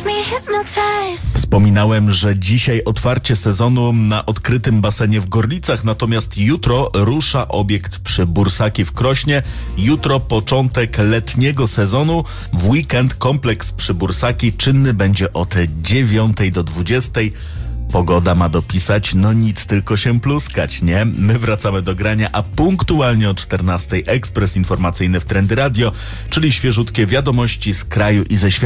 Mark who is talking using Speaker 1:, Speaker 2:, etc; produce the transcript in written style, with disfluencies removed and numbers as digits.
Speaker 1: Wspominałem, że dzisiaj otwarcie sezonu na odkrytym basenie w Gorlicach, natomiast jutro rusza obiekt przy Bursaki w Krośnie. Jutro początek letniego sezonu. W weekend kompleks przy Bursaki czynny będzie od 9 do 20. Pogoda ma dopisać, no nic, tylko się pluskać, nie? My wracamy do grania, a punktualnie o 14 ekspres informacyjny w Trendy Radio, czyli świeżutkie wiadomości z kraju i ze świata.